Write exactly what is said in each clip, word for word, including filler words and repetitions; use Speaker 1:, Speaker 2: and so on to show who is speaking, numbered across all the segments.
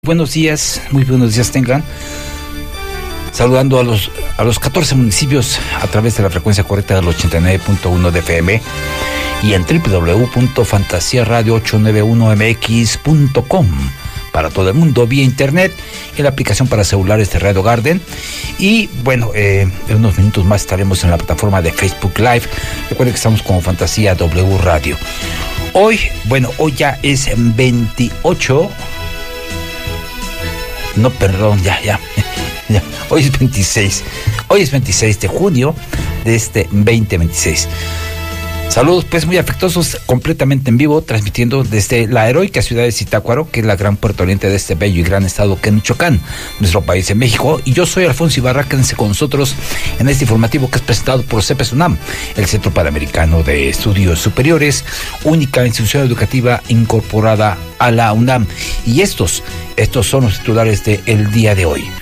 Speaker 1: Buenos días, muy buenos días tengan. Saludando a los a los catorce municipios a través de la frecuencia correcta del ochenta y nueve punto uno de F M y en doble u doble u doble u punto fantasía radio ochocientos noventa y uno m x punto com para todo el mundo vía internet, en la aplicación para celulares de Radio Garden. Y bueno, eh, en unos minutos más estaremos en la plataforma de Facebook Live. Recuerden que estamos como Fantasía W Radio. Hoy, bueno, hoy ya es veintiocho. No, perdón, ya, ya, ya. Hoy es veintiséis. Hoy es veintiséis de junio de este veinte veintiséis. Saludos, pues, muy afectuosos, completamente en vivo, transmitiendo desde la heroica ciudad de Zitácuaro, que es la gran puerto oriente de este bello y gran estado que es Michoacán, nuestro país en México. Y yo soy Alfonso Ibarra, quédense con nosotros en este informativo que es presentado por CEPES UNAM, el Centro Panamericano de Estudios Superiores, única institución educativa incorporada a la UNAM. Y estos, estos son los titulares del día de hoy.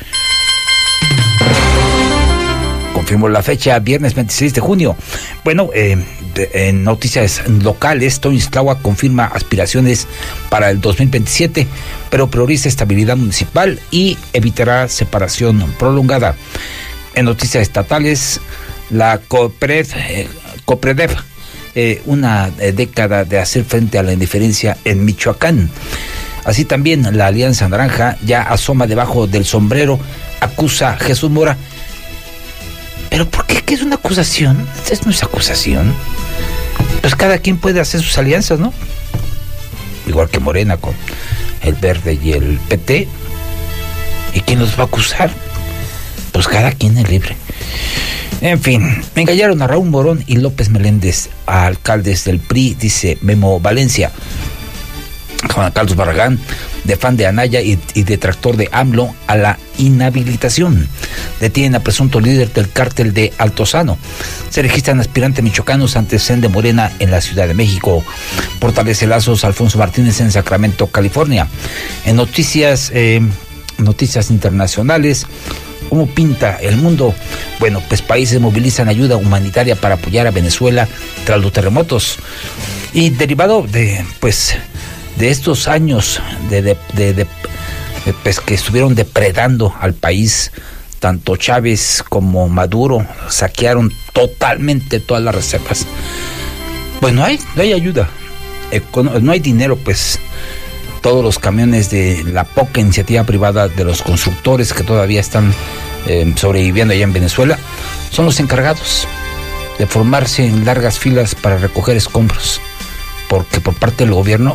Speaker 1: Confirmo la fecha, viernes veintiséis de junio. Bueno, eh, de, en noticias locales, Toño Islahua confirma aspiraciones para el dos mil veintisiete, pero prioriza estabilidad municipal y evitará separación prolongada. En noticias estatales, la COPRED, eh, COPREDEF, eh, una eh, década de hacer frente a la indiferencia en Michoacán. Así también la Alianza Naranja ya asoma debajo del sombrero, acusa a Jesús Mora. ¿Pero por qué? ¿Qué es una acusación? Esta no es acusación. Pues cada quien puede hacer sus alianzas, ¿no? Igual que Morena con el Verde y el P T. ¿Y quién los va a acusar? Pues cada quien es libre. En fin, me engañaron a Raúl Morón y López Meléndez, a alcaldes del P R I, dice Memo Valencia. Juan Carlos Barragán, de fan de Anaya y, y detractor de AMLO, a la inhabilitación. Detienen a presunto líder del cártel de Altozano. Se registran aspirantes michoacanos ante C E N de Morena en la Ciudad de México. Fortalece lazos Alfonso Martínez en Sacramento, California. En noticias, eh, noticias internacionales, ¿cómo pinta el mundo? Bueno, pues países movilizan ayuda humanitaria para apoyar a Venezuela tras los terremotos. Y derivado de, pues, de estos años de, de, de, de, de pues, que estuvieron depredando al país, tanto Chávez como Maduro saquearon totalmente todas las reservas. Pues no hay, no hay ayuda, no hay dinero, pues todos los camiones de la poca iniciativa privada de los constructores que todavía están eh, sobreviviendo allá en Venezuela, son los encargados de formarse en largas filas para recoger escombros, porque por parte del gobierno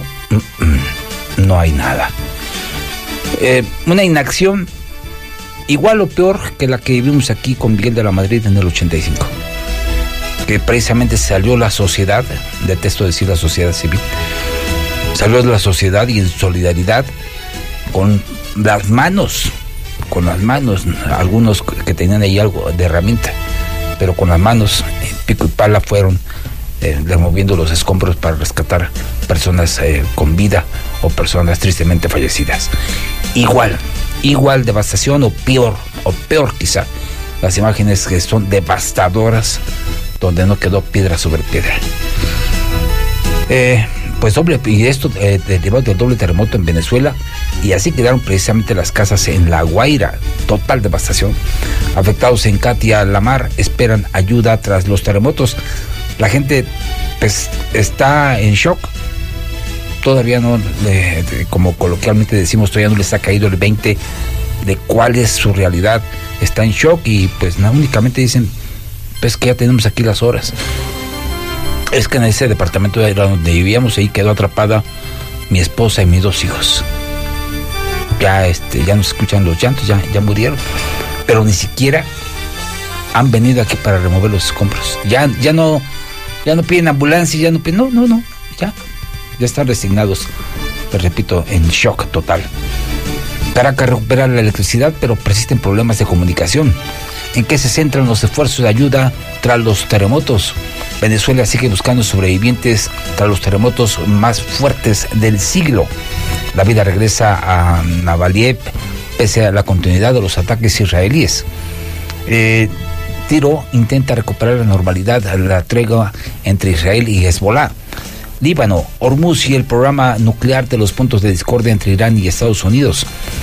Speaker 1: no hay nada. Eh, una inacción igual o peor que la que vivimos aquí con Miguel de la Madrid en el ochenta y cinco, que precisamente salió la sociedad, detesto decir la sociedad civil, salió de la sociedad y en solidaridad con las manos, con las manos, algunos que tenían ahí algo de herramienta, pero con las manos, pico y pala, fueron Eh, removiendo los escombros para rescatar personas eh, con vida o personas tristemente fallecidas. Igual, igual devastación o peor, o peor quizá, las imágenes que son devastadoras, donde no quedó piedra sobre piedra. Eh, pues doble, y esto eh, derivado del doble terremoto en Venezuela, y así quedaron precisamente las casas en La Guaira, total devastación. Afectados en Katia Lamar esperan ayuda tras los terremotos. La gente pues está en shock, todavía no, eh, como coloquialmente decimos, todavía no les ha caído el veinte de cuál es su realidad, está en shock y pues no, únicamente dicen, pues que ya tenemos aquí las horas. Es que en ese departamento de donde vivíamos, ahí quedó atrapada mi esposa y mis dos hijos. Ya este, ya no se escuchan los llantos, ya, ya murieron, pero ni siquiera han venido aquí para remover los escombros. Ya, ya no, ya no piden ambulancia, ya no piden, no, no, no, ya, ya están resignados, les repito, en shock total. Caracas recupera la electricidad, pero persisten problemas de comunicación. ¿En qué se centran los esfuerzos de ayuda tras los terremotos? Venezuela sigue buscando sobrevivientes tras los terremotos más fuertes del siglo. La vida regresa a Navaliev pese a la continuidad de los ataques israelíes. Eh, Tiro intenta recuperar la normalidad, la tregua entre Israel y Hezbollah. Líbano, Hormuz y el programa nuclear de los puntos de discordia entre Irán y Estados Unidos.